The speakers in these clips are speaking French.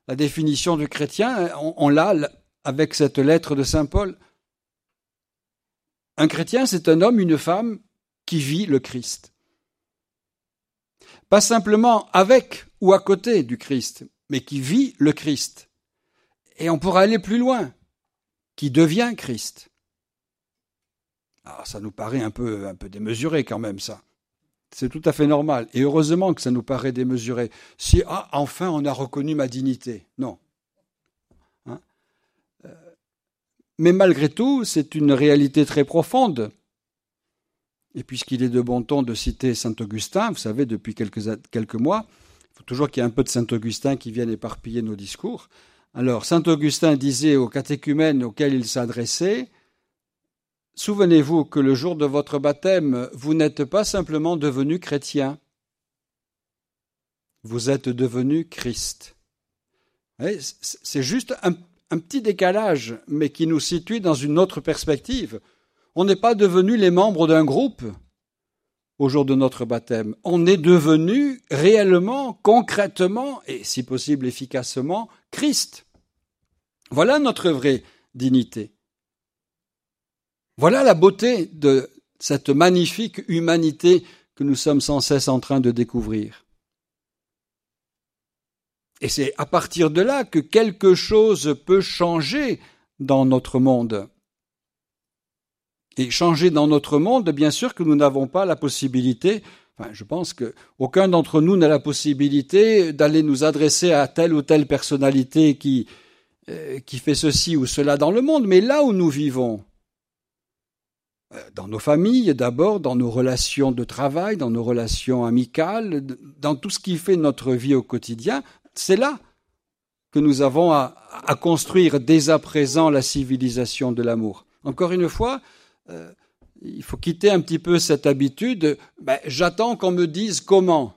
La définition du chrétien, on l'a avec cette lettre de saint Paul. Un chrétien, c'est un homme, une femme qui vit le Christ. Pas simplement avec ou à côté du Christ, mais qui vit le Christ. Et on pourra aller plus loin, qui devient Christ. Alors, ça nous paraît un peu démesuré quand même, ça. C'est tout à fait normal. Et heureusement que ça nous paraît démesuré. Si, enfin, on a reconnu ma dignité. Non. Hein? Mais malgré tout, c'est une réalité très profonde. Et puisqu'il est de bon ton de citer saint Augustin, vous savez, depuis quelques mois, il faut toujours qu'il y ait un peu de saint Augustin qui vienne éparpiller nos discours. Alors, saint Augustin disait aux catéchumènes auxquels il s'adressait, « Souvenez-vous que le jour de votre baptême, vous n'êtes pas simplement devenu chrétien, vous êtes devenu Christ. » C'est juste un petit décalage, mais qui nous situe dans une autre perspective. On n'est pas devenus les membres d'un groupe au jour de notre baptême. On est devenus réellement, concrètement, et si possible efficacement, Christ. Voilà notre vraie dignité. Voilà la beauté de cette magnifique humanité que nous sommes sans cesse en train de découvrir. Et c'est à partir de là que quelque chose peut changer dans notre monde. Et changer dans notre monde, bien sûr que nous n'avons pas la possibilité, je pense qu'aucun d'entre nous n'a la possibilité d'aller nous adresser à telle ou telle personnalité qui fait ceci ou cela dans le monde, mais là où nous vivons, dans nos familles d'abord, dans nos relations de travail, dans nos relations amicales, dans tout ce qui fait notre vie au quotidien, c'est là que nous avons à construire dès à présent la civilisation de l'amour. Encore une fois, il faut quitter un petit peu cette habitude, j'attends qu'on me dise comment.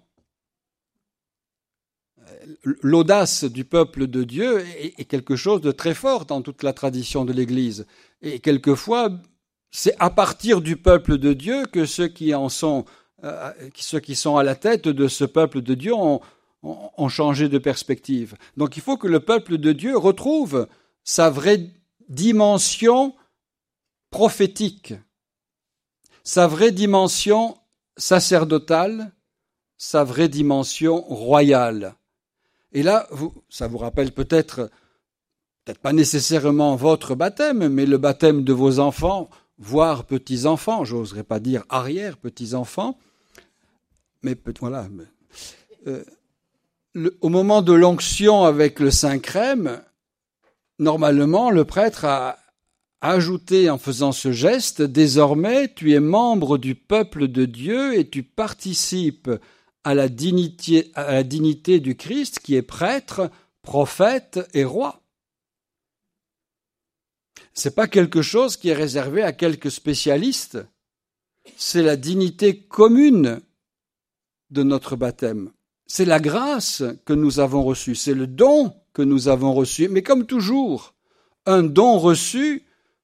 L'audace du peuple de Dieu est quelque chose de très fort dans toute la tradition de l'Église. Et quelquefois, c'est à partir du peuple de Dieu que ceux qui sont à la tête de ce peuple de Dieu ont changé de perspective. Donc il faut que le peuple de Dieu retrouve sa vraie dimension prophétique, sa vraie dimension sacerdotale, sa vraie dimension royale. Et là, ça vous rappelle peut-être pas nécessairement votre baptême, mais le baptême de vos enfants, voire petits-enfants, j'oserais pas dire arrière-petits-enfants, mais voilà. Au moment de l'onction avec le Saint-Crème, normalement, le prêtre a ajouté en faisant ce geste, désormais, tu es membre du peuple de Dieu et tu participes à la dignité du Christ qui est prêtre, prophète et roi. C'est pas quelque chose qui est réservé à quelques spécialistes. C'est la dignité commune de notre baptême. C'est la grâce que nous avons reçue. C'est le don que nous avons reçu. Mais comme toujours, un don reçu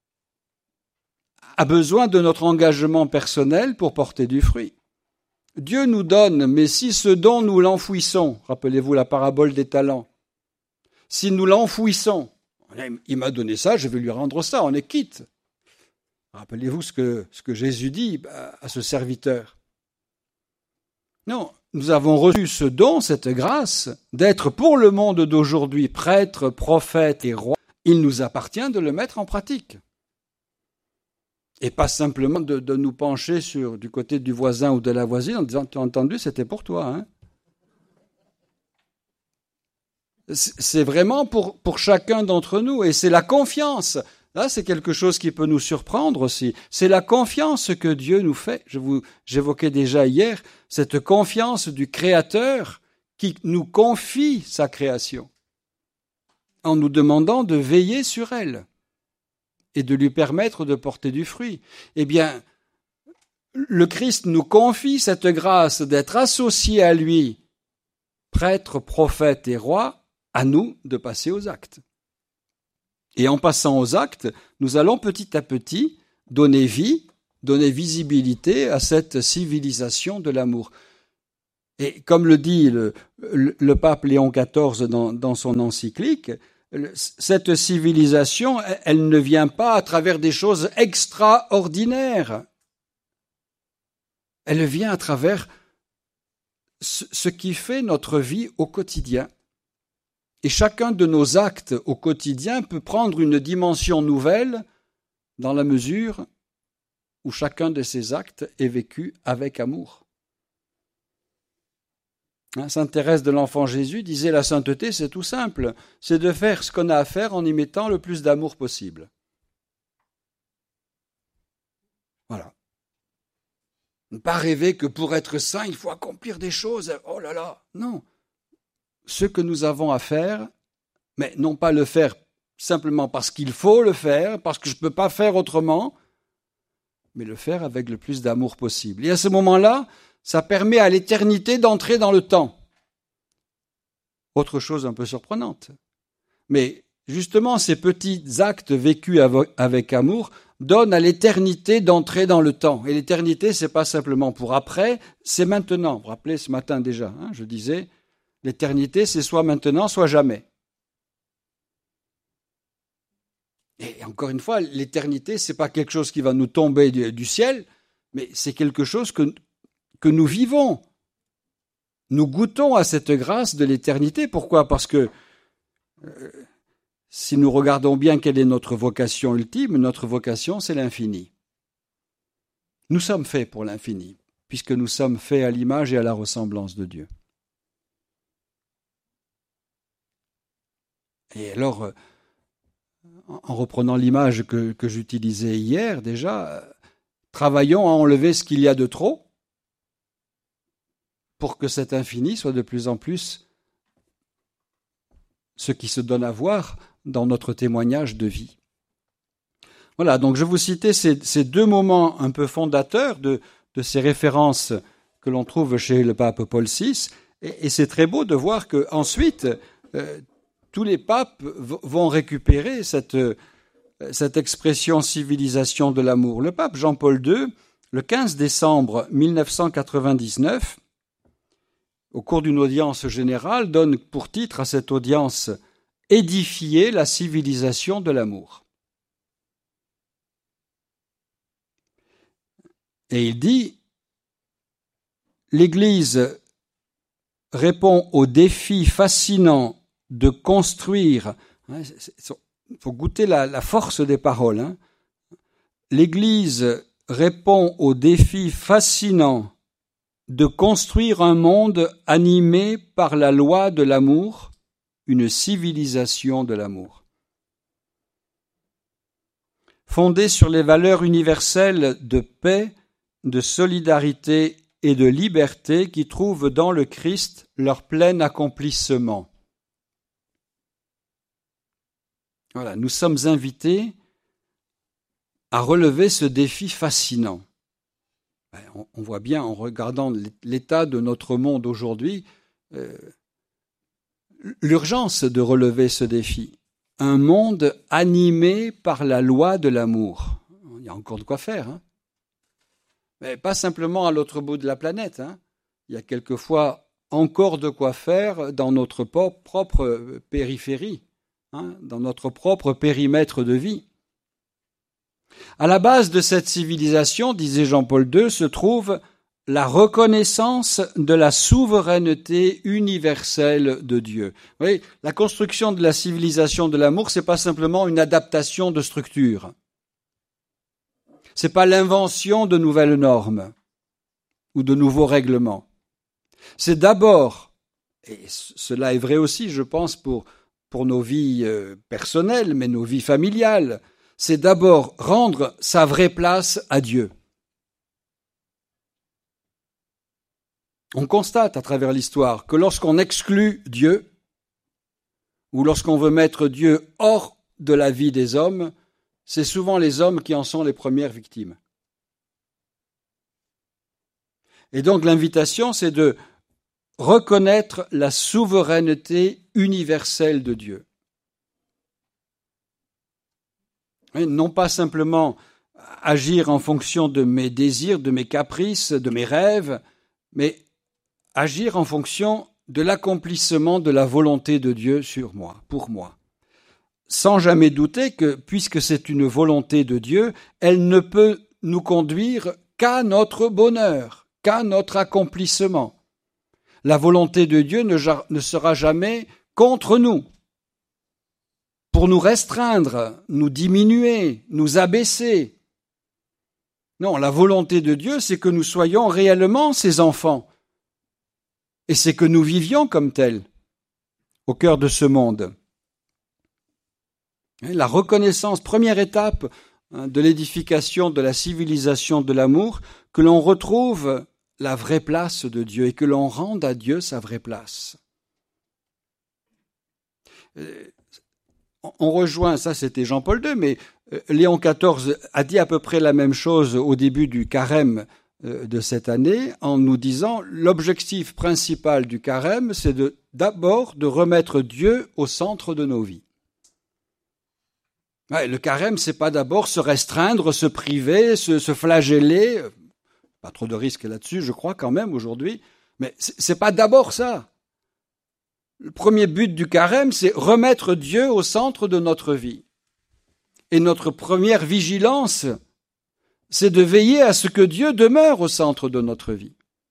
a besoin de notre engagement personnel pour porter du fruit. Dieu nous donne, mais si ce don nous l'enfouissons, rappelez-vous la parabole des talents, si nous l'enfouissons, il m'a donné ça, je vais lui rendre ça, on est quitte. Rappelez-vous ce que Jésus dit à ce serviteur. Non, nous avons reçu ce don, cette grâce, d'être pour le monde d'aujourd'hui prêtre, prophète et roi. Il nous appartient de le mettre en pratique. Et pas simplement de nous pencher du côté du voisin ou de la voisine en disant « Tu as entendu, c'était pour toi. Hein » C'est vraiment pour chacun d'entre nous. Et c'est la confiance. Là, c'est quelque chose qui peut nous surprendre aussi. C'est la confiance que Dieu nous fait. J'évoquais déjà hier cette confiance du Créateur qui nous confie sa création en nous demandant de veiller sur elle et de lui permettre de porter du fruit. Eh bien, le Christ nous confie cette grâce d'être associé à lui, prêtre, prophète et roi, à nous de passer aux actes. Et en passant aux actes, nous allons petit à petit donner vie, donner visibilité à cette civilisation de l'amour. Et comme le dit le pape Léon XIV dans son encyclique, cette civilisation, elle ne vient pas à travers des choses extraordinaires. Elle vient à travers ce qui fait notre vie au quotidien. Et chacun de nos actes au quotidien peut prendre une dimension nouvelle dans la mesure où chacun de ces actes est vécu avec amour. Sainte Thérèse de l'Enfant Jésus disait la sainteté, c'est tout simple, c'est de faire ce qu'on a à faire en y mettant le plus d'amour possible. Voilà. Ne pas rêver que pour être saint, il faut accomplir des choses. Oh là là, non. Ce que nous avons à faire, mais non pas le faire simplement parce qu'il faut le faire, parce que je ne peux pas faire autrement, mais le faire avec le plus d'amour possible. Et à ce moment-là, ça permet à l'éternité d'entrer dans le temps. Autre chose un peu surprenante. Mais justement, ces petits actes vécus avec amour donnent à l'éternité d'entrer dans le temps. Et l'éternité, c'est pas simplement pour après, c'est maintenant. Vous vous rappelez ce matin déjà, je disais, l'éternité, c'est soit maintenant, soit jamais. Et encore une fois, l'éternité, c'est pas quelque chose qui va nous tomber du ciel, mais c'est quelque chose que nous vivons. Nous goûtons à cette grâce de l'éternité. Pourquoi ? Parce que si nous regardons bien quelle est notre vocation ultime, notre vocation, c'est l'infini. Nous sommes faits pour l'infini, puisque nous sommes faits à l'image et à la ressemblance de Dieu. Et alors, en reprenant l'image que j'utilisais hier déjà, travaillons à enlever ce qu'il y a de trop, pour que cet infini soit de plus en plus ce qui se donne à voir dans notre témoignage de vie. Voilà, donc je vous citais ces deux moments un peu fondateurs de ces références que l'on trouve chez le pape Paul VI, et c'est très beau de voir qu'ensuite, tous les papes vont récupérer cette expression civilisation de l'amour. Le pape Jean-Paul II, le 15 décembre 1999, au cours d'une audience générale, donne pour titre à cette audience « Édifier la civilisation de l'amour ». Et il dit « L'Église répond au défi fascinant de construire », il faut goûter la force des paroles, l'Église répond au défi fascinant de construire un monde animé par la loi de l'amour, une civilisation de l'amour. Fondée sur les valeurs universelles de paix, de solidarité et de liberté qui trouvent dans le Christ leur plein accomplissement. Voilà, nous sommes invités à relever ce défi fascinant. On voit bien en regardant l'état de notre monde aujourd'hui l'urgence de relever ce défi. Un monde animé par la loi de l'amour. Il y a encore de quoi faire. Mais pas simplement à l'autre bout de la planète. Il y a quelquefois encore de quoi faire dans notre propre périphérie, dans notre propre périmètre de vie. À la base de cette civilisation, disait Jean-Paul II, se trouve la reconnaissance de la souveraineté universelle de Dieu. Vous voyez, la construction de la civilisation de l'amour, c'est pas simplement une adaptation de structure. C'est pas l'invention de nouvelles normes ou de nouveaux règlements. C'est d'abord, et cela est vrai aussi, je pense, pour nos vies personnelles, mais nos vies familiales, c'est d'abord rendre sa vraie place à Dieu. On constate à travers l'histoire que lorsqu'on exclut Dieu, ou lorsqu'on veut mettre Dieu hors de la vie des hommes, c'est souvent les hommes qui en sont les premières victimes. Et donc l'invitation, c'est de reconnaître la souveraineté universelle de Dieu. Et non pas simplement agir en fonction de mes désirs, de mes caprices, de mes rêves, mais agir en fonction de l'accomplissement de la volonté de Dieu pour moi, sans jamais douter que, puisque c'est une volonté de Dieu, elle ne peut nous conduire qu'à notre bonheur, qu'à notre accomplissement. La volonté de Dieu ne sera jamais contre nous, pour nous restreindre, nous diminuer, nous abaisser. Non, la volonté de Dieu, c'est que nous soyons réellement ses enfants, et c'est que nous vivions comme tels, au cœur de ce monde. La reconnaissance, première étape de l'édification de la civilisation de l'amour, que l'on retrouve la vraie place de Dieu et que l'on rende à Dieu sa vraie place. On rejoint, ça c'était Jean-Paul II, mais Léon XIV a dit à peu près la même chose au début du carême de cette année, en nous disant l'objectif principal du carême, c'est d'abord de remettre Dieu au centre de nos vies. Ouais, le carême, c'est pas d'abord se restreindre, se priver, se flageller. Pas trop de risques là-dessus, je crois quand même aujourd'hui. Mais c'est pas d'abord ça. Le premier but du carême, c'est remettre Dieu au centre de notre vie. Et notre première vigilance, c'est de veiller à ce que Dieu demeure au centre de notre vie.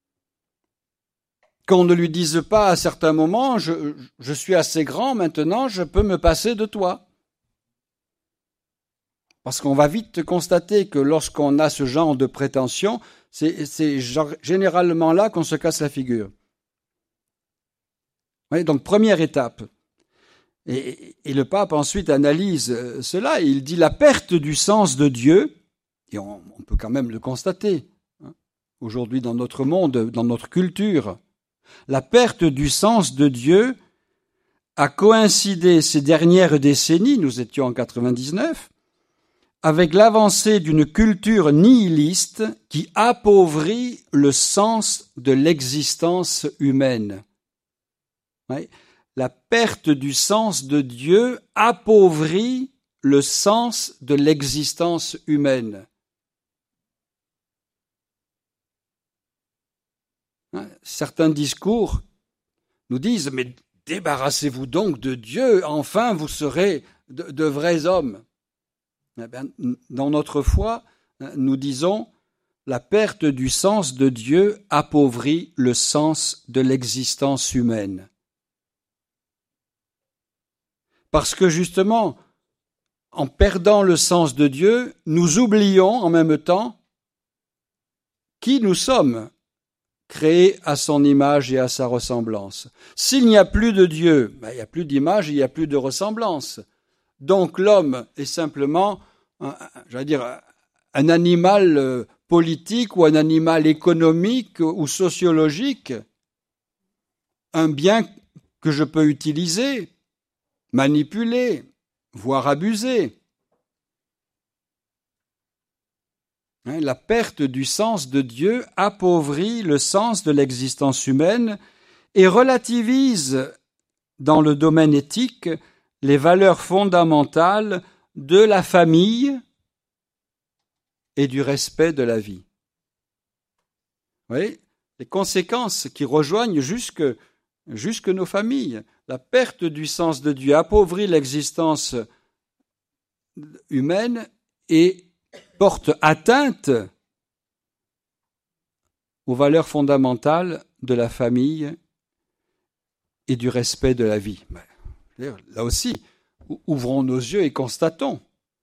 Qu'on ne lui dise pas à certains moments, je suis assez grand maintenant, je peux me passer de toi. Parce qu'on va vite constater que lorsqu'on a ce genre de prétention, c'est généralement là qu'on se casse la figure. Oui, donc première étape. Et le pape ensuite analyse cela et il dit la perte du sens de Dieu, et on peut quand même le constater aujourd'hui dans notre monde, dans notre culture, la perte du sens de Dieu a coïncidé ces dernières décennies, nous étions en 99, avec l'avancée d'une culture nihiliste qui appauvrit le sens de l'existence humaine. Oui. La perte du sens de Dieu appauvrit le sens de l'existence humaine. Certains discours nous disent « Mais débarrassez-vous donc de Dieu, enfin vous serez de vrais hommes. » Eh bien, dans notre foi, nous disons « La perte du sens de Dieu appauvrit le sens de l'existence humaine. » Parce que justement, en perdant le sens de Dieu, nous oublions en même temps qui nous sommes, créés à son image et à sa ressemblance. S'il n'y a plus de Dieu, il n'y a plus d'image et il n'y a plus de ressemblance. Donc l'homme est simplement, un animal politique ou un animal économique ou sociologique, un bien que je peux utiliser, manipuler, voire abuser. La perte du sens de Dieu appauvrit le sens de l'existence humaine et relativise dans le domaine éthique les valeurs fondamentales de la famille et du respect de la vie. Vous voyez, les conséquences qui rejoignent jusque nos familles. La perte du sens de Dieu appauvrit l'existence humaine et porte atteinte aux valeurs fondamentales de la famille et du respect de la vie. Là aussi, ouvrons nos yeux et constatons.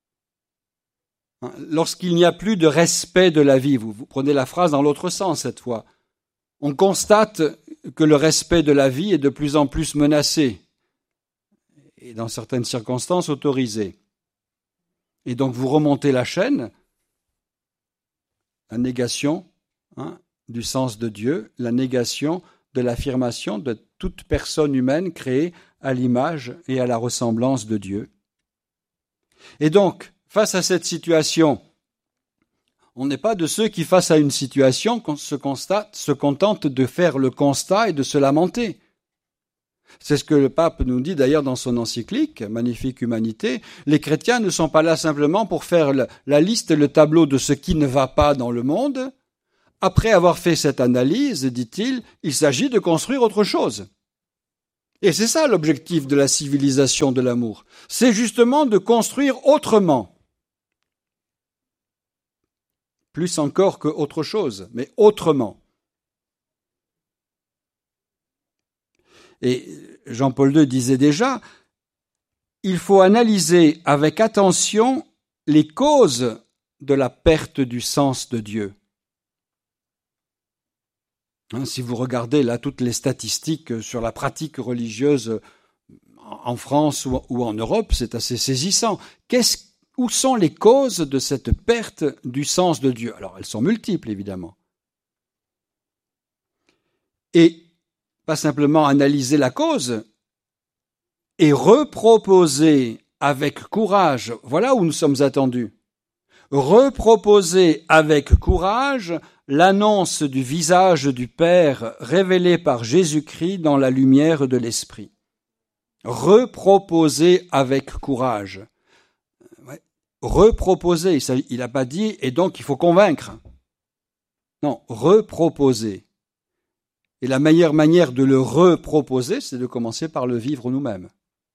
Lorsqu'il n'y a plus de respect de la vie, vous prenez la phrase dans l'autre sens cette fois, on constate que le respect de la vie est de plus en plus menacé et dans certaines circonstances autorisé. Et donc vous remontez la chaîne, la négation du sens de Dieu, la négation de l'affirmation de toute personne humaine créée à l'image et à la ressemblance de Dieu. Et donc, face à cette situation, on n'est pas de ceux qui, face à une situation, se contentent de faire le constat et de se lamenter. C'est ce que le pape nous dit d'ailleurs dans son encyclique, Magnifique Humanité. Les chrétiens ne sont pas là simplement pour faire la liste et le tableau de ce qui ne va pas dans le monde, après avoir fait cette analyse, dit-il, il s'agit de construire autre chose. Et c'est ça l'objectif de la civilisation de l'amour. C'est justement de construire autrement. Plus encore que autre chose, mais autrement. Et Jean-Paul II disait déjà, il faut analyser avec attention les causes de la perte du sens de Dieu. Si vous regardez là toutes les statistiques sur la pratique religieuse en France ou en Europe, c'est assez saisissant. Où sont les causes de cette perte du sens de Dieu? Alors, elles sont multiples, évidemment. Et pas simplement analyser la cause, et reproposer avec courage, voilà où nous sommes attendus, reproposer avec courage l'annonce du visage du Père révélé par Jésus-Christ dans la lumière de l'Esprit. Reproposer avec courage. Reproposer, il n'a pas dit, et donc il faut convaincre. Non, reproposer. Et la meilleure manière de le reproposer, c'est de commencer par le vivre nous-mêmes.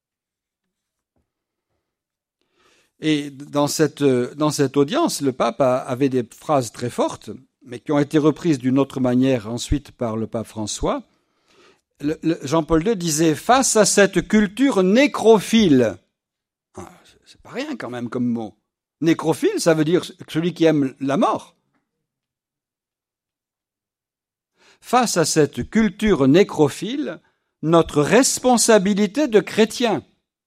Et dans cette audience, le pape avait des phrases très fortes, mais qui ont été reprises d'une autre manière ensuite par le pape François. Jean-Paul II disait « Face à cette culture nécrophile », c'est pas rien quand même comme mot. Nécrophile, ça veut dire celui qui aime la mort. Face à cette culture nécrophile, notre responsabilité de chrétien.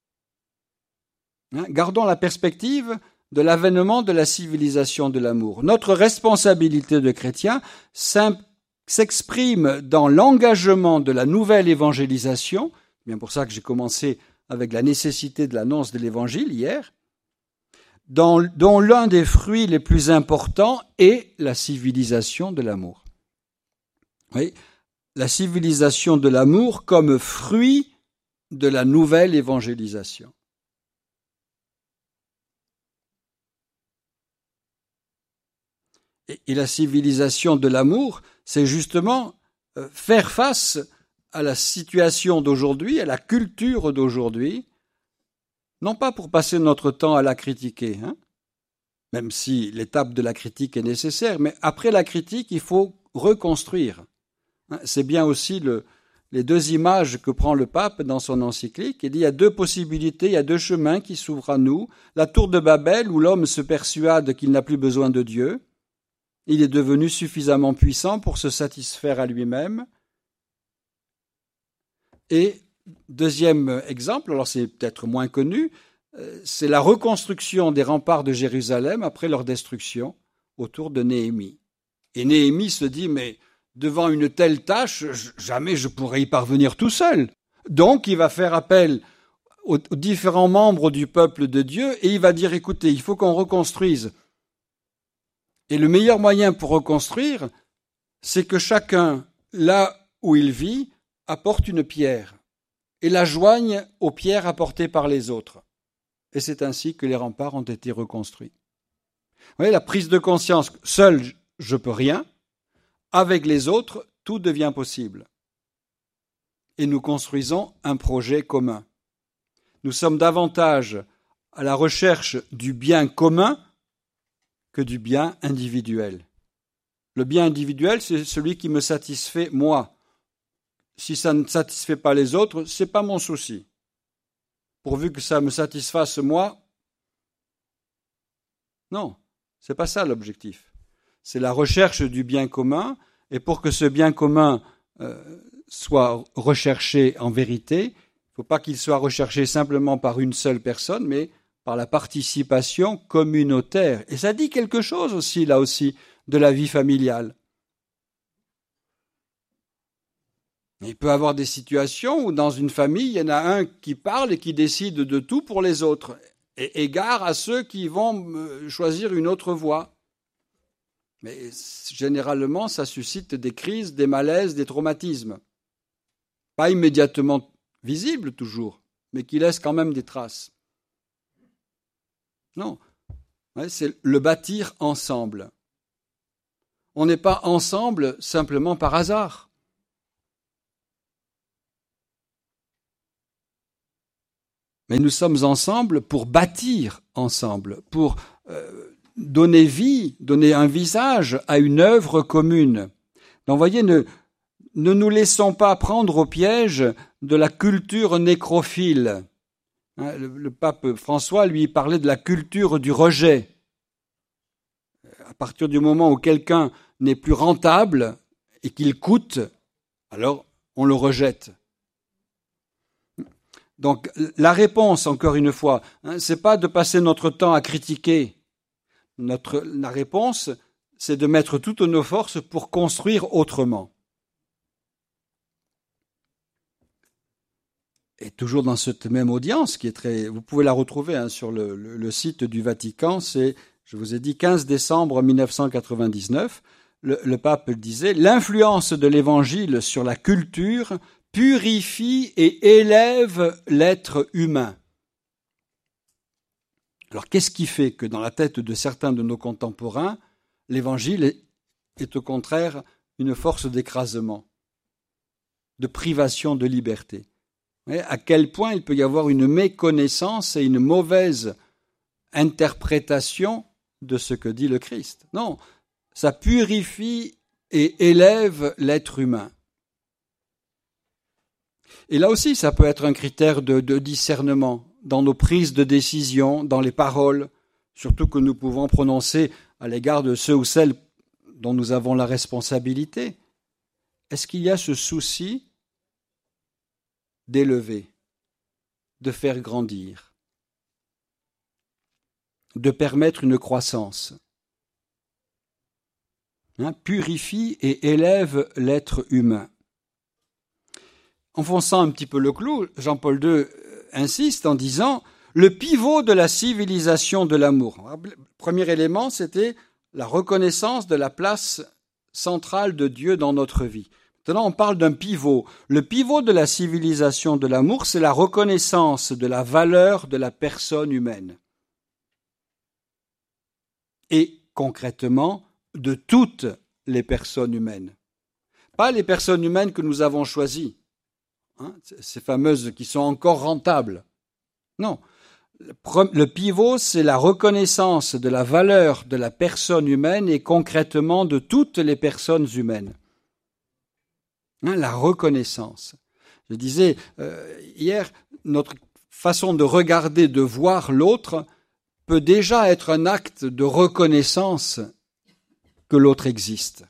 Gardons la perspective de l'avènement de la civilisation de l'amour. Notre responsabilité de chrétien s'exprime dans l'engagement de la nouvelle évangélisation, c'est bien pour ça que j'ai commencé avec la nécessité de l'annonce de l'évangile hier, dont l'un des fruits les plus importants est la civilisation de l'amour. Oui, la civilisation de l'amour comme fruit de la nouvelle évangélisation. Et la civilisation de l'amour, c'est justement faire face à la situation d'aujourd'hui, à la culture d'aujourd'hui, non pas pour passer notre temps à la critiquer, même si l'étape de la critique est nécessaire, mais après la critique, il faut reconstruire. C'est bien aussi les deux images que prend le pape dans son encyclique. Il dit il y a deux possibilités, il y a deux chemins qui s'ouvrent à nous. La tour de Babel, où l'homme se persuade qu'il n'a plus besoin de Dieu. Il est devenu suffisamment puissant pour se satisfaire à lui-même. Et deuxième exemple, alors c'est peut-être moins connu, c'est la reconstruction des remparts de Jérusalem après leur destruction autour de Néhémie. Et Néhémie se dit, mais devant une telle tâche, jamais je pourrais y parvenir tout seul. Donc il va faire appel aux différents membres du peuple de Dieu et il va dire, écoutez, il faut qu'on reconstruise. Et le meilleur moyen pour reconstruire, c'est que chacun, là où il vit, apporte une pierre et la joigne aux pierres apportées par les autres. Et c'est ainsi que les remparts ont été reconstruits. Vous voyez, la prise de conscience, seul je peux rien, avec les autres, tout devient possible. Et nous construisons un projet commun. Nous sommes davantage à la recherche du bien commun que du bien individuel. Le bien individuel, c'est celui qui me satisfait moi. Si ça ne satisfait pas les autres, c'est pas mon souci. Pourvu que ça me satisfasse moi, non, c'est pas ça l'objectif. C'est la recherche du bien commun, et pour que ce bien commun soit recherché en vérité, il ne faut pas qu'il soit recherché simplement par une seule personne, mais par la participation communautaire. Et ça dit quelque chose aussi, là aussi, de la vie familiale. Il peut y avoir des situations où dans une famille, il y en a un qui parle et qui décide de tout pour les autres, et égard à ceux qui vont choisir une autre voie. Mais généralement, ça suscite des crises, des malaises, des traumatismes. Pas immédiatement visibles toujours, mais qui laissent quand même des traces. Non, c'est le bâtir ensemble. On n'est pas ensemble simplement par hasard. Mais nous sommes ensemble pour bâtir ensemble, pour donner vie, donner un visage à une œuvre commune. Donc, voyez, ne nous laissons pas prendre au piège de la culture nécrophile. Le pape François, lui, parlait de la culture du rejet. À partir du moment où quelqu'un n'est plus rentable et qu'il coûte, alors on le rejette. Donc la réponse, encore une fois, c'est pas de passer notre temps à critiquer. La réponse, c'est de mettre toutes nos forces pour construire autrement. Et toujours dans cette même audience, qui est très, vous pouvez la retrouver sur le site du Vatican, c'est, je vous ai dit, 15 décembre 1999, le pape disait « L'influence de l'Évangile sur la culture purifie et élève l'être humain. » Alors qu'est-ce qui fait que dans la tête de certains de nos contemporains, l'Évangile est au contraire une force d'écrasement, de privation de liberté? À quel point il peut y avoir une méconnaissance et une mauvaise interprétation de ce que dit le Christ. Non, ça purifie et élève l'être humain. Et là aussi, ça peut être un critère de discernement dans nos prises de décision, dans les paroles, surtout que nous pouvons prononcer à l'égard de ceux ou celles dont nous avons la responsabilité. Est-ce qu'il y a ce souci d'élever, de faire grandir, de permettre une croissance? Purifie et élève l'être humain. Enfonçant un petit peu le clou, Jean-Paul II insiste en disant « le pivot de la civilisation de l'amour ». Le premier élément, c'était la reconnaissance de la place centrale de Dieu dans notre vie. Maintenant, on parle d'un pivot. Le pivot de la civilisation de l'amour, c'est la reconnaissance de la valeur de la personne humaine. Et concrètement, de toutes les personnes humaines. Pas les personnes humaines que nous avons choisies, ces fameuses qui sont encore rentables. Non. Le pivot, c'est la reconnaissance de la valeur de la personne humaine et concrètement de toutes les personnes humaines. La reconnaissance. Je disais hier, notre façon de regarder, de voir l'autre peut déjà être un acte de reconnaissance que l'autre existe.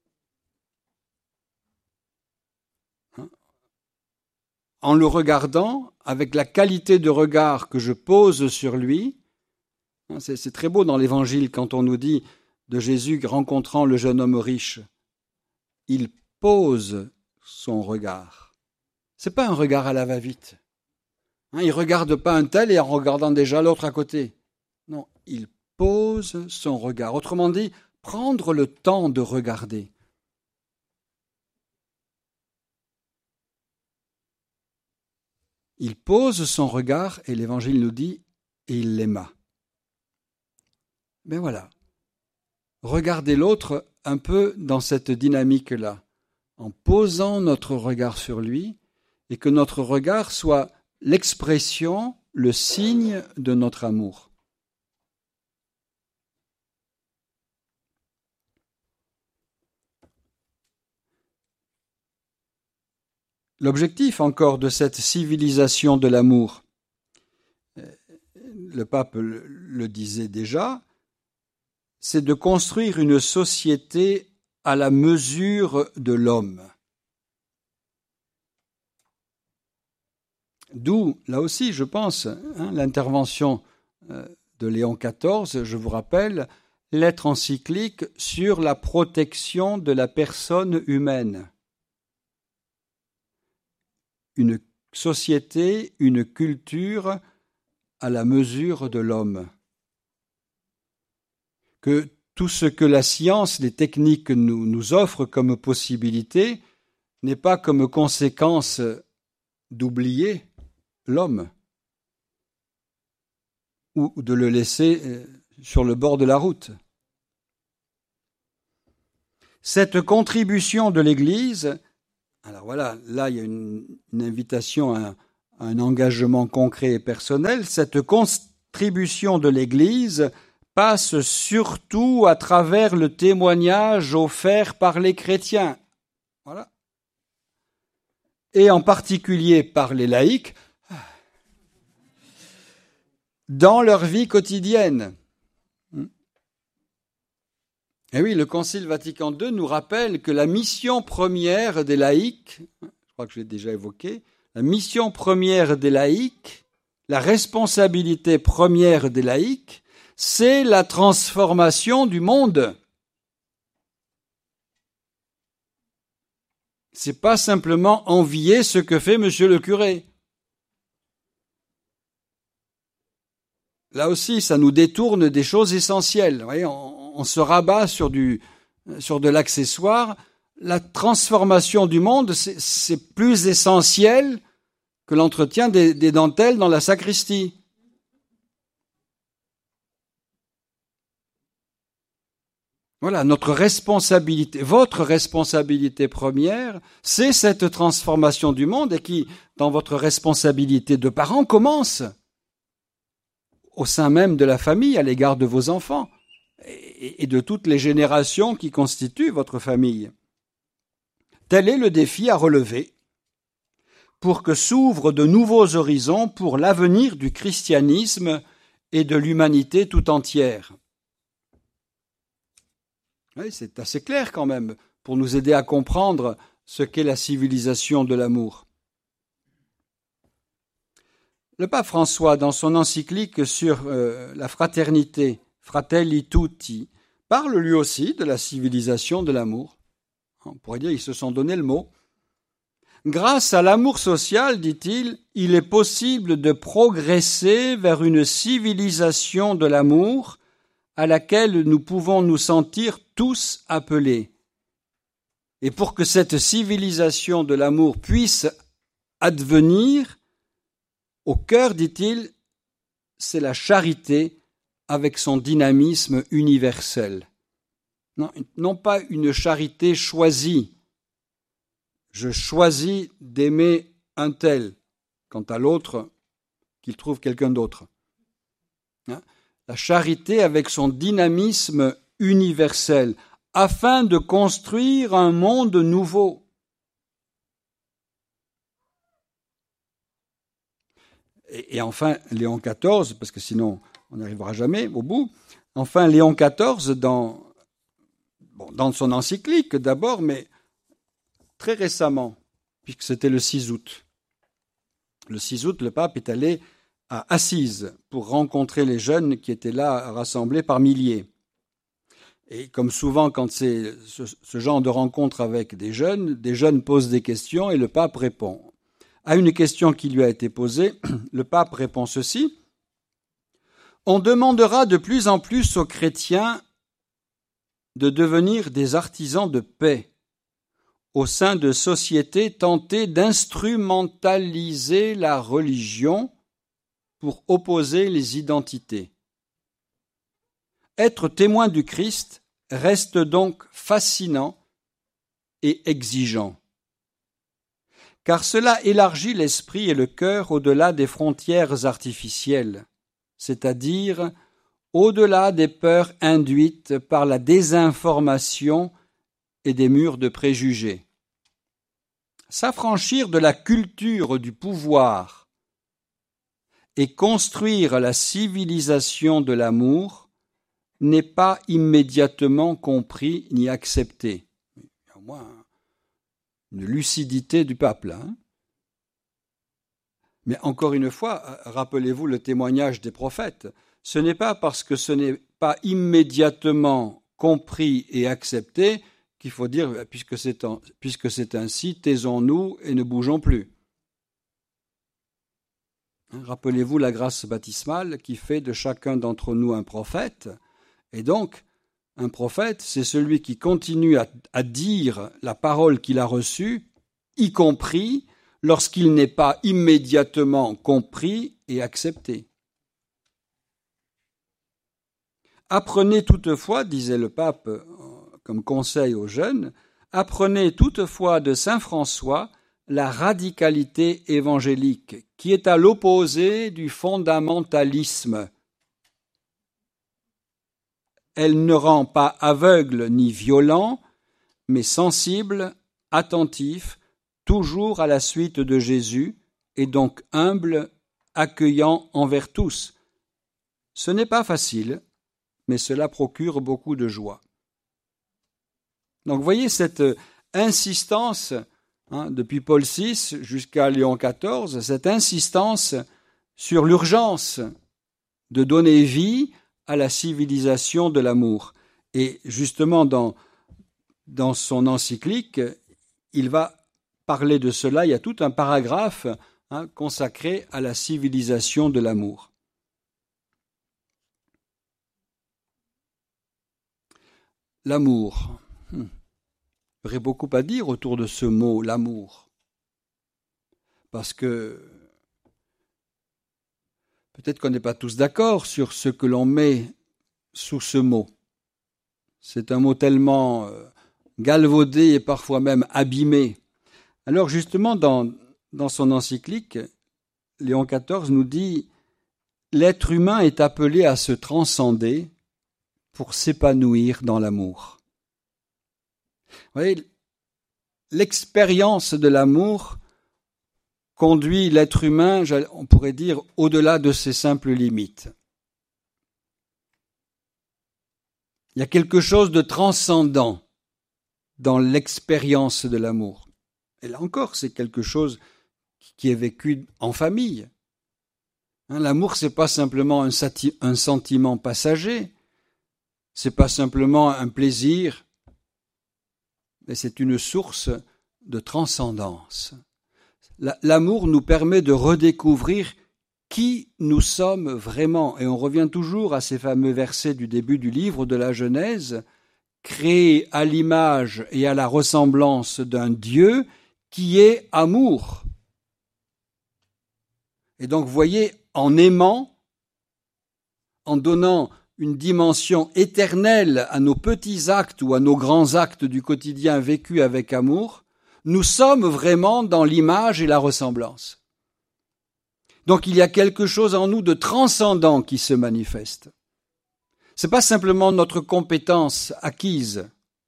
En le regardant, avec la qualité de regard que je pose sur lui, c'est très beau dans l'Évangile quand on nous dit de Jésus rencontrant le jeune homme riche, il pose son regard. C'est pas un regard à la va-vite. Il regarde pas un tel et en regardant déjà l'autre à côté. Non, il pose son regard. Autrement dit, prendre le temps de regarder. Il pose son regard, et l'Évangile nous dit, et il l'aima. Ben voilà. Regardez l'autre un peu dans cette dynamique-là, en posant notre regard sur lui, et que notre regard soit l'expression, le signe de notre amour. L'objectif encore de cette civilisation de l'amour, le pape le disait déjà, c'est de construire une société à la mesure de l'homme. D'où, là aussi, je pense, l'intervention de Léon XIV, je vous rappelle, lettre encyclique sur la protection de la personne humaine. Une société, une culture à la mesure de l'homme. Que tout ce que la science, les techniques nous offrent comme possibilité n'est pas comme conséquence d'oublier l'homme ou de le laisser sur le bord de la route. Cette contribution de l'Église, alors voilà, là il y a une invitation à un engagement concret et personnel, cette contribution de l'Église passe surtout à travers le témoignage offert par les chrétiens. Voilà. Et en particulier par les laïcs, dans leur vie quotidienne. Et oui, le Concile Vatican II nous rappelle que la mission première des laïcs, je crois que je l'ai déjà évoqué, la mission première des laïcs, la responsabilité première des laïcs, c'est la transformation du monde. C'est pas simplement envier ce que fait monsieur le curé. Là aussi, ça nous détourne des choses essentielles. Vous voyez, on se rabat sur de l'accessoire. La transformation du monde, c'est plus essentiel que l'entretien des dentelles dans la sacristie. Voilà, notre responsabilité, votre responsabilité première, c'est cette transformation du monde et qui, dans votre responsabilité de parents, commence au sein même de la famille à l'égard de vos enfants et de toutes les générations qui constituent votre famille. Tel est le défi à relever pour que s'ouvrent de nouveaux horizons pour l'avenir du christianisme et de l'humanité tout entière. Oui, c'est assez clair quand même pour nous aider à comprendre ce qu'est la civilisation de l'amour. Le pape François, dans son encyclique sur la fraternité, Fratelli Tutti, parle lui aussi de la civilisation de l'amour. On pourrait dire qu'ils se sont donné le mot. Grâce à l'amour social, dit-il, il est possible de progresser vers une civilisation de l'amour à laquelle nous pouvons nous sentir tous appelés. Et pour que cette civilisation de l'amour puisse advenir, au cœur, dit-il, c'est la charité avec son dynamisme universel. Non pas une charité choisie. Je choisis d'aimer un tel, quant à l'autre, qu'il trouve quelqu'un d'autre. La charité avec son dynamisme universel, afin de construire un monde nouveau. Et enfin, Léon XIV, parce que sinon on n'arrivera jamais au bout, enfin Léon XIV, dans son encyclique d'abord, mais très récemment, puisque c'était le 6 août. Le 6 août, le pape est allé à Assise pour rencontrer les jeunes qui étaient là rassemblés par milliers. Et comme souvent quand c'est ce genre de rencontre avec des jeunes posent des questions et le pape répond. À une question qui lui a été posée, le pape répond ceci. On demandera de plus en plus aux chrétiens de devenir des artisans de paix au sein de sociétés tentées d'instrumentaliser la religion pour opposer les identités. Être témoin du Christ reste donc fascinant et exigeant, car cela élargit l'esprit et le cœur au-delà des frontières artificielles, c'est-à-dire au-delà des peurs induites par la désinformation et des murs de préjugés. S'affranchir de la culture du pouvoir et construire la civilisation de l'amour n'est pas immédiatement compris ni accepté. Il y a au moins une lucidité du pape là. Mais encore une fois, rappelez-vous le témoignage des prophètes. Ce n'est pas parce que ce n'est pas immédiatement compris et accepté qu'il faut dire, puisque c'est ainsi, taisons-nous et ne bougeons plus. Rappelez-vous la grâce baptismale qui fait de chacun d'entre nous un prophète. Et donc, un prophète, c'est celui qui continue à dire la parole qu'il a reçue, y compris lorsqu'il n'est pas immédiatement compris et accepté. Apprenez toutefois, disait le pape comme conseil aux jeunes, apprenez toutefois de saint François la radicalité évangélique, qui est à l'opposé du fondamentalisme. Elle ne rend pas aveugle ni violent, mais sensible, attentif, toujours à la suite de Jésus, et donc humble, accueillant envers tous. Ce n'est pas facile, mais cela procure beaucoup de joie. Donc vous voyez cette insistance, depuis Paul VI jusqu'à Léon XIV, cette insistance sur l'urgence de donner vie à la civilisation de l'amour. Et justement, dans son encyclique, il va parler de cela. Il y a tout un paragraphe consacré à la civilisation de l'amour. L'amour. Il y aurait beaucoup à dire autour de ce mot, l'amour. Parce que peut-être qu'on n'est pas tous d'accord sur ce que l'on met sous ce mot. C'est un mot tellement galvaudé et parfois même abîmé. Alors justement, dans son encyclique, Léon XIV nous dit « L'être humain est appelé à se transcender pour s'épanouir dans l'amour. » Vous voyez, l'expérience de l'amour conduit l'être humain, on pourrait dire, au-delà de ses simples limites. Il y a quelque chose de transcendant dans l'expérience de l'amour. Et là encore, c'est quelque chose qui est vécu en famille. L'amour, c'est pas simplement un sentiment passager, c'est pas simplement un plaisir, mais c'est une source de transcendance. L'amour nous permet de redécouvrir qui nous sommes vraiment. Et on revient toujours à ces fameux versets du début du livre de la Genèse, créés à l'image et à la ressemblance d'un Dieu qui est amour. Et donc, vous voyez, en aimant, en donnant une dimension éternelle à nos petits actes ou à nos grands actes du quotidien vécus avec amour, nous sommes vraiment dans l'image et la ressemblance. Donc il y a quelque chose en nous de transcendant qui se manifeste. Ce n'est pas simplement notre compétence acquise,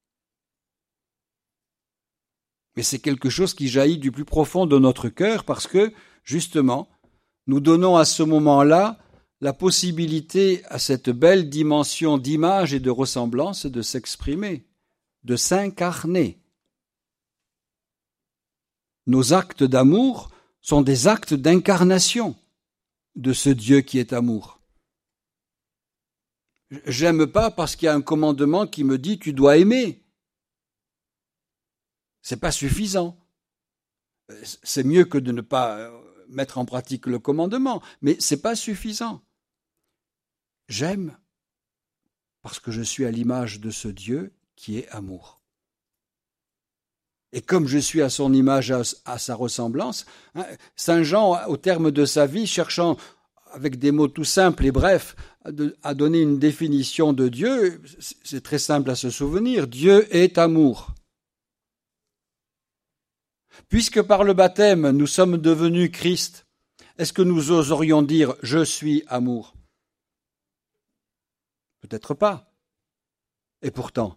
mais c'est quelque chose qui jaillit du plus profond de notre cœur parce que, justement, nous donnons à ce moment-là la possibilité à cette belle dimension d'image et de ressemblance de s'exprimer, de s'incarner. Nos actes d'amour sont des actes d'incarnation de ce Dieu qui est amour. J'aime pas parce qu'il y a un commandement qui me dit tu dois aimer. C'est pas suffisant. C'est mieux que de ne pas mettre en pratique le commandement, mais c'est pas suffisant. J'aime parce que je suis à l'image de ce Dieu qui est amour. Et comme je suis à son image, à sa ressemblance, Saint Jean, au terme de sa vie, cherchant avec des mots tout simples et brefs à donner une définition de Dieu, c'est très simple à se souvenir, Dieu est amour. Puisque par le baptême, nous sommes devenus Christ, est-ce que nous oserions dire « je suis amour » ? Peut-être pas. Et pourtant,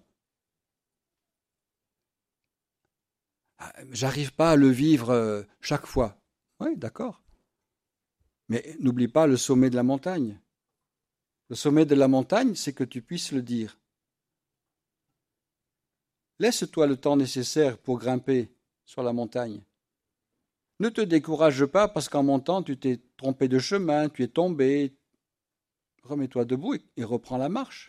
j'arrive pas à le vivre chaque fois. Oui, d'accord. Mais n'oublie pas le sommet de la montagne. Le sommet de la montagne, c'est que tu puisses le dire. Laisse-toi le temps nécessaire pour grimper sur la montagne. Ne te décourage pas parce qu'en montant, tu t'es trompé de chemin, tu es tombé. Remets-toi debout et reprends la marche.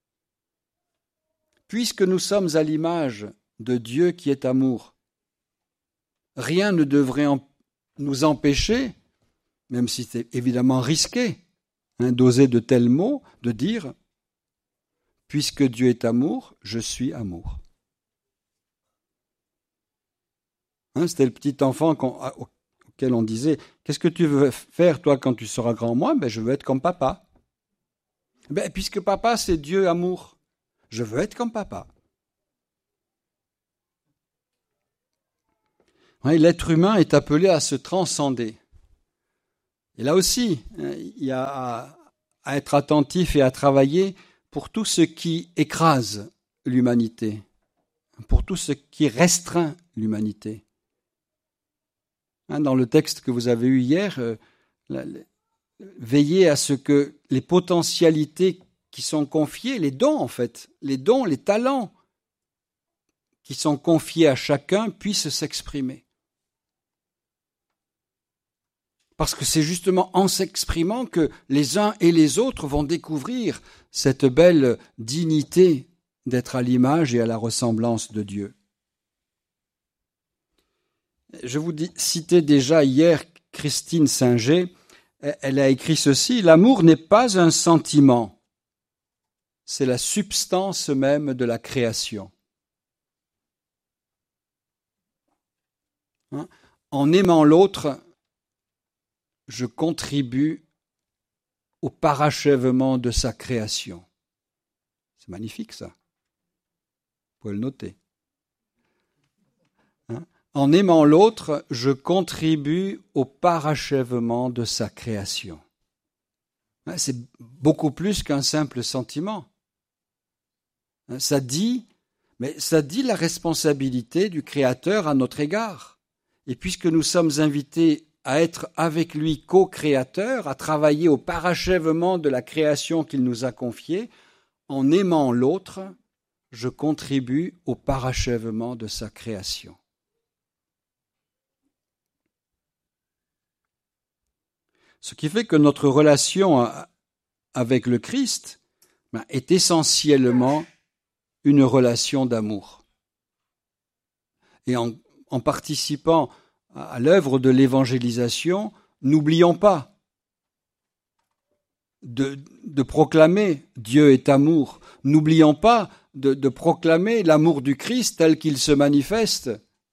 Puisque nous sommes à l'image de Dieu qui est amour, rien ne devrait nous empêcher, même si c'est évidemment risqué, d'oser de tels mots, de dire « Puisque Dieu est amour, je suis amour ». C'était le petit enfant auquel on disait « Qu'est-ce que tu veux faire, toi, quand tu seras grand ?» « Moi, je veux être comme papa. » Puisque papa, c'est Dieu amour, je veux être comme papa. Oui, l'être humain est appelé à se transcender. Et là aussi, il y a à être attentif et à travailler pour tout ce qui écrase l'humanité, pour tout ce qui restreint l'humanité. Dans le texte que vous avez eu hier, veillez à ce que les potentialités qui sont confiées, les dons en fait, les dons, les talents qui sont confiés à chacun puissent s'exprimer. Parce que c'est justement en s'exprimant que les uns et les autres vont découvrir cette belle dignité d'être à l'image et à la ressemblance de Dieu. Je vous citais déjà hier Christine Singer, elle a écrit ceci: « L'amour n'est pas un sentiment, c'est la substance même de la création. » En aimant l'autre, je contribue au parachèvement de sa création. C'est magnifique ça. Vous pouvez le noter. En aimant l'autre, je contribue au parachèvement de sa création. C'est beaucoup plus qu'un simple sentiment. Ça dit la responsabilité du Créateur à notre égard. Et puisque nous sommes invités à être avec lui co-créateurs, à travailler au parachèvement de la création qu'il nous a confiée, en aimant l'autre, je contribue au parachèvement de sa création. Ce qui fait que notre relation avec le Christ est essentiellement une relation d'amour. Et en participant à l'œuvre de l'évangélisation, n'oublions pas de proclamer Dieu est amour. N'oublions pas de proclamer l'amour du Christ tel qu'il se manifeste.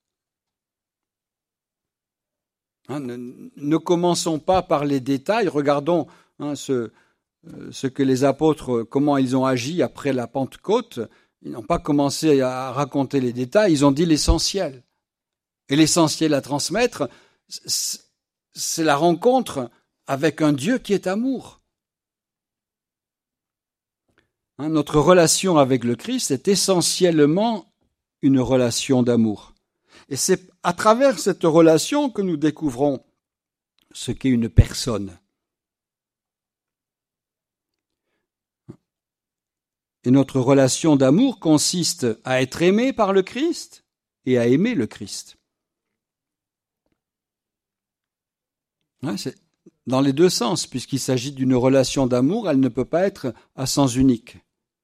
Ne commençons pas par les détails, regardons ce que les apôtres, comment ils ont agi après la Pentecôte. Ils n'ont pas commencé à raconter les détails, ils ont dit l'essentiel. Et l'essentiel à transmettre, c'est la rencontre avec un Dieu qui est amour. Notre relation avec le Christ est essentiellement une relation d'amour. Et c'est à travers cette relation que nous découvrons ce qu'est une personne. Et notre relation d'amour consiste à être aimé par le Christ et à aimer le Christ. C'est dans les deux sens, puisqu'il s'agit d'une relation d'amour, elle ne peut pas être à sens unique.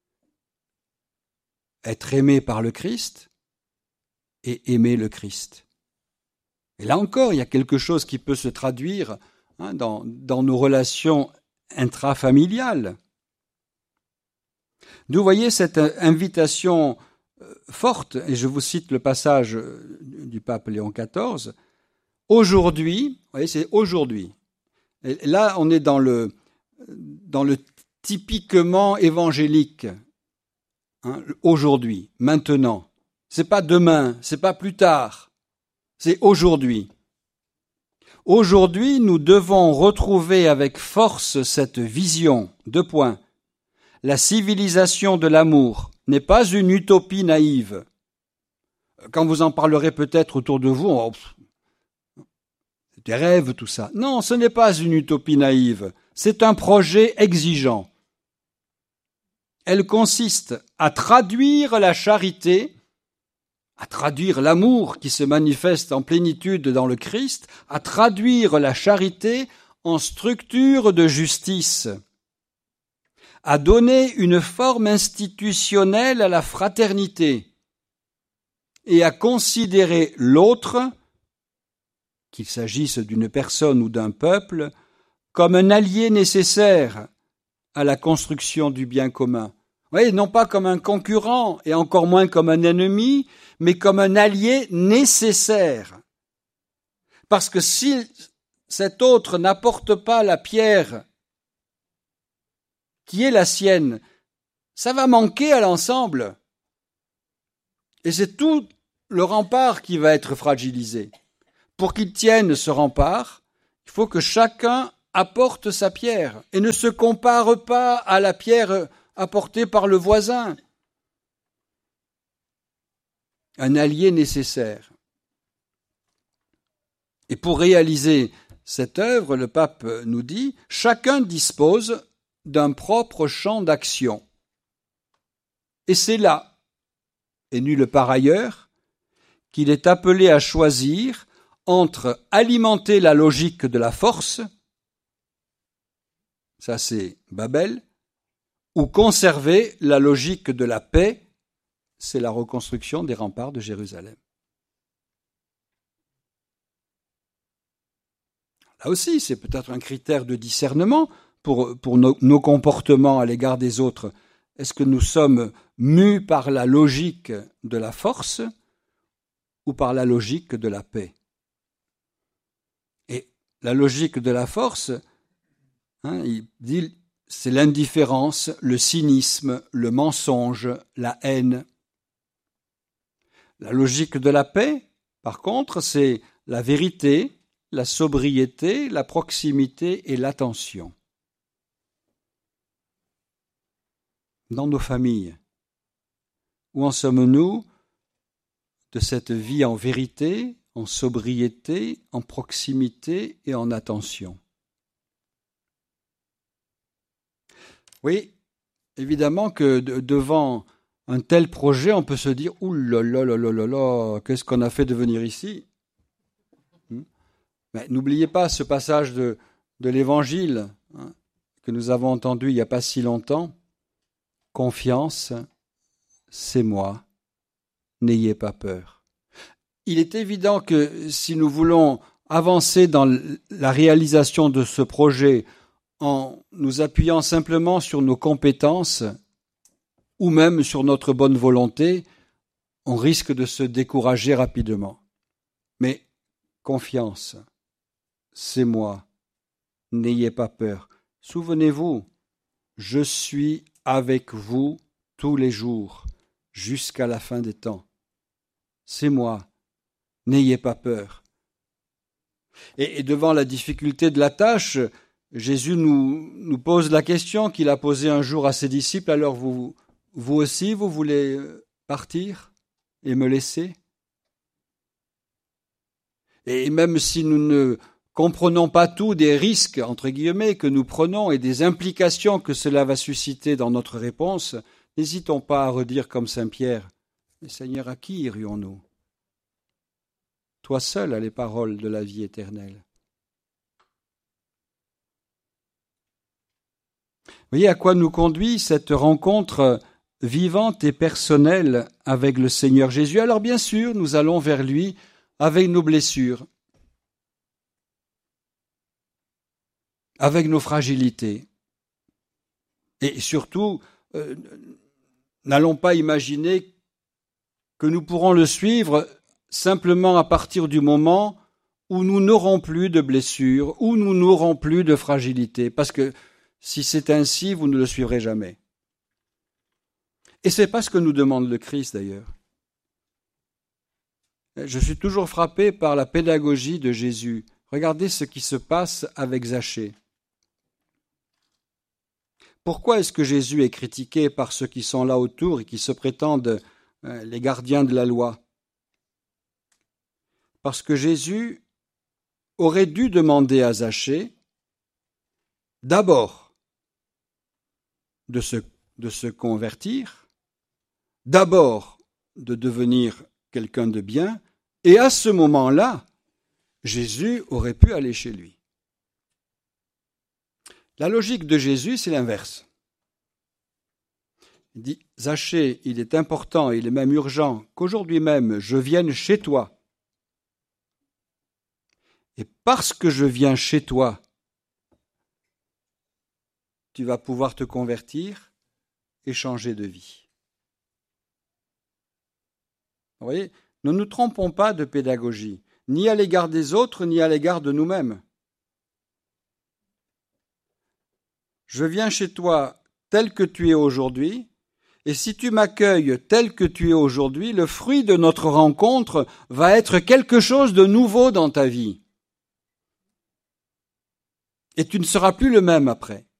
Être aimé par le Christ et aimer le Christ. Et là encore, il y a quelque chose qui peut se traduire dans nos relations intrafamiliales. Vous voyez cette invitation forte, et je vous cite le passage du pape Léon XIV, aujourd'hui, vous voyez, c'est aujourd'hui. Et là, on est dans le typiquement évangélique. Aujourd'hui, maintenant. C'est pas demain, c'est pas plus tard. C'est aujourd'hui. Aujourd'hui, nous devons retrouver avec force cette vision. 2 points. La civilisation de l'amour n'est pas une utopie naïve. Quand vous en parlerez peut-être autour de vous, c'est des rêves tout ça. Non, ce n'est pas une utopie naïve. C'est un projet exigeant. Elle consiste à traduire la charité, à traduire l'amour qui se manifeste en plénitude dans le Christ, à traduire la charité en structure de justice, à donner une forme institutionnelle à la fraternité et à considérer l'autre, qu'il s'agisse d'une personne ou d'un peuple, comme un allié nécessaire à la construction du bien commun. Oui, non pas comme un concurrent et encore moins comme un ennemi, mais comme un allié nécessaire. Parce que si cet autre n'apporte pas la pierre qui est la sienne, ça va manquer à l'ensemble. Et c'est tout le rempart qui va être fragilisé. pour qu'il tienne ce rempart, il faut que chacun apporte sa pierre et ne se compare pas à la pierre apportée par le voisin. Un allié nécessaire. Et pour réaliser cette œuvre, le pape nous dit, chacun dispose d'un propre champ d'action. Et c'est là, et nulle part ailleurs, qu'il est appelé à choisir entre alimenter la logique de la force, ça c'est Babel, ou conserver la logique de la paix, c'est la reconstruction des remparts de Jérusalem. Là aussi, c'est peut-être un critère de discernement pour nos comportements à l'égard des autres. Est-ce que nous sommes mus par la logique de la force ou par la logique de la paix? Et la logique de la force, il dit, c'est l'indifférence, le cynisme, le mensonge, la haine. La logique de la paix, par contre, c'est la vérité, la sobriété, la proximité et l'attention. Dans nos familles, où en sommes-nous de cette vie en vérité, en sobriété, en proximité et en attention? Oui, évidemment que devant un tel projet, on peut se dire « Ouh là là là là là là, qu'est-ce qu'on a fait de venir ici ?» Mais n'oubliez pas ce passage de l'Évangile que nous avons entendu il n'y a pas si longtemps. « Confiance, c'est moi, n'ayez pas peur. » Il est évident que si nous voulons avancer dans la réalisation de ce projet en nous appuyant simplement sur nos compétences ou même sur notre bonne volonté, on risque de se décourager rapidement. Mais confiance, c'est moi, n'ayez pas peur. Souvenez-vous, je suis avec vous tous les jours jusqu'à la fin des temps. C'est moi, n'ayez pas peur. Et devant la difficulté de la tâche, Jésus nous pose la question qu'il a posée un jour à ses disciples. Alors vous aussi, vous voulez partir et me laisser? Et même si nous ne comprenons pas tout des risques, entre guillemets, que nous prenons et des implications que cela va susciter dans notre réponse, n'hésitons pas à redire comme saint Pierre, « Seigneur, à qui irions-nous? Toi seul as les paroles de la vie éternelle. » Vous voyez à quoi nous conduit cette rencontre vivante et personnelle avec le Seigneur Jésus. Alors bien sûr, nous allons vers lui avec nos blessures, avec nos fragilités. Et surtout, n'allons pas imaginer que nous pourrons le suivre simplement à partir du moment où nous n'aurons plus de blessures, où nous n'aurons plus de fragilité. Parce que si c'est ainsi, vous ne le suivrez jamais. Et ce n'est pas ce que nous demande le Christ d'ailleurs. Je suis toujours frappé par la pédagogie de Jésus. Regardez ce qui se passe avec Zachée. Pourquoi est-ce que Jésus est critiqué par ceux qui sont là autour et qui se prétendent les gardiens de la loi? Parce que Jésus aurait dû demander à Zachée d'abord de se convertir, d'abord de devenir quelqu'un de bien, et à ce moment-là, Jésus aurait pu aller chez lui. La logique de Jésus, c'est l'inverse. Il dit, Zachée, il est important, il est même urgent qu'aujourd'hui même je vienne chez toi. Et parce que je viens chez toi, tu vas pouvoir te convertir et changer de vie. Vous voyez, ne nous trompons pas de pédagogie, ni à l'égard des autres, ni à l'égard de nous-mêmes. Je viens chez toi tel que tu es aujourd'hui, Et si tu m'accueilles tel que tu es aujourd'hui, le fruit de notre rencontre va être quelque chose de nouveau dans ta vie. Et tu ne seras plus le même après.